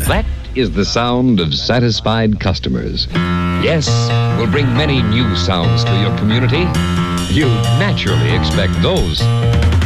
That is the sound of satisfied customers. Yes, we'll bring many new sounds to your community. You naturally expect those.